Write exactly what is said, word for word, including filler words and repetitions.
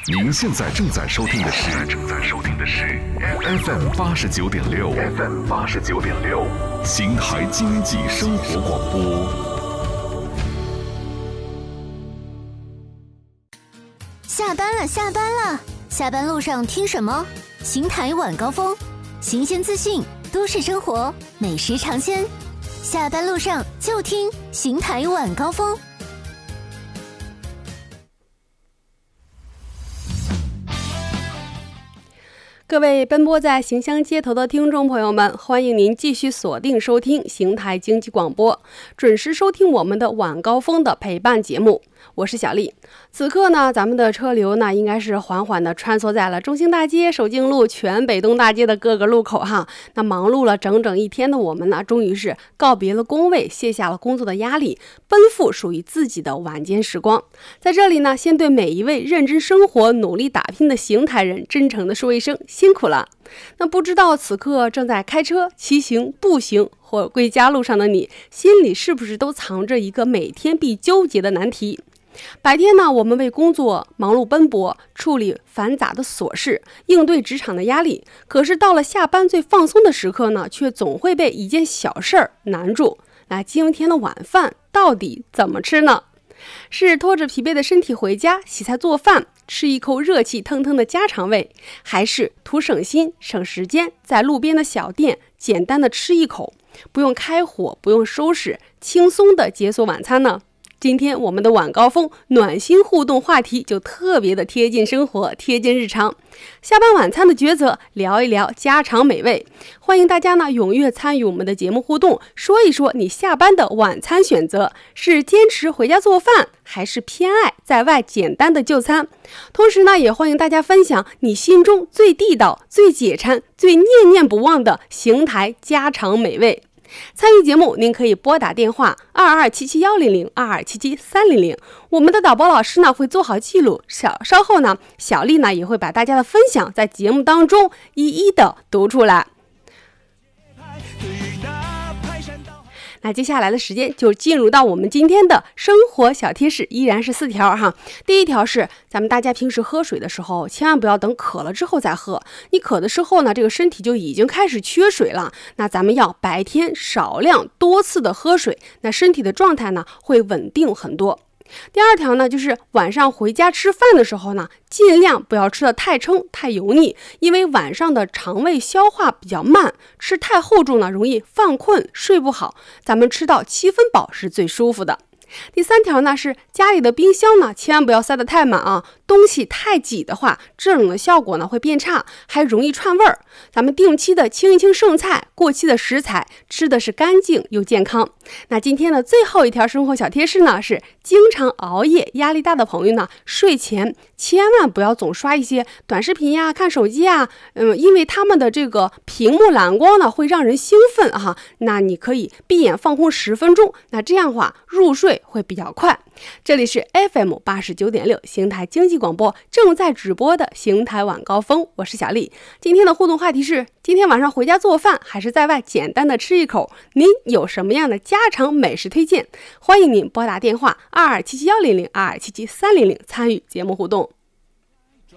您现在正在收听的是正在收听的是 F M 八十九点六 F M 八十九点六邢台经济生活广播。 下班了，下班了！下班路上听什么？邢台晚高峰，新鲜资讯，都市生活，美食尝鲜。下班路上就听邢台晚高峰。 各位奔波在邢乡街头的听众朋友们，欢迎您继续锁定收听邢台经济广播，准时收听我们的晚高峰的陪伴节目。我是小丽。此刻呢，咱们的车流呢，应该是缓缓地穿梭在了中兴大街、首经路、全北东大街的各个路口哈。那忙碌了整整一天的我们呢，终于是告别了工位，卸下了工作的压力，奔赴属于自己的晚间时光。在这里呢，先对每一位认真生活、努力打拼的邢台人，真诚地说一声辛苦了。那不知道此刻正在开车、骑行、步行或归家路上的你，心里是不是都藏着一个每天必纠结的难题？白天呢，我们为工作忙碌奔波，处理繁杂的琐事，应对职场的压力。可是到了下班最放松的时刻呢，却总会被一件小事儿难住。那今天的晚饭到底怎么吃呢？是拖着疲惫的身体回家洗菜做饭，吃一口热气腾腾的家常味，还是图省心省时间，在路边的小店简单的吃一口，不用开火，不用收拾，轻松的解锁晚餐呢？今天我们的晚高峰暖心互动话题就特别的贴近生活，贴近日常。下班晚餐的抉择，聊一聊家常美味。欢迎大家呢踊跃参与我们的节目互动，说一说你下班的晚餐选择是坚持回家做饭，还是偏爱在外简单的就餐。同时呢，也欢迎大家分享你心中最地道、最解馋、最念念不忘的邢台家常美味。参与节目，您可以拨打电话二二七七幺零零二二七七三零零，我们的导播老师呢会做好记录，稍稍后呢，小丽呢也会把大家的分享在节目当中一一的读出来。那接下来的时间就进入到我们今天的生活小贴士，依然是四条哈。第一条是，咱们大家平时喝水的时候，千万不要等渴了之后再喝。你渴的时候呢，这个身体就已经开始缺水了。那咱们要白天少量多次的喝水，那身体的状态呢会稳定很多。第二条呢，就是晚上回家吃饭的时候呢，尽量不要吃得太撑太油腻，因为晚上的肠胃消化比较慢，吃太厚重呢容易犯困睡不好，咱们吃到七分饱是最舒服的。第三条呢，是家里的冰箱呢千万不要塞得太满啊，东西太挤的话，这种的效果呢会变差，还容易串味儿。咱们定期的清一清剩菜，过期的食材，吃的是干净又健康。那今天的最后一条生活小贴士呢，是经常熬夜压力大的朋友呢，睡前千万不要总刷一些短视频呀、看手机呀，嗯，因为他们的这个屏幕蓝光呢会让人兴奋哈。那你可以闭眼放空十分钟，那这样的话入睡会比较快。这里是 F M 八十九点六邢台经济广播正在直播的邢台晚高峰，我是小丽。今天的互动话题是：今天晚上回家做饭，还是在外简单的吃一口？您有什么样的家常美食推荐？欢迎您拨打电话二二七七幺零零二二七七三零零参与节目互动。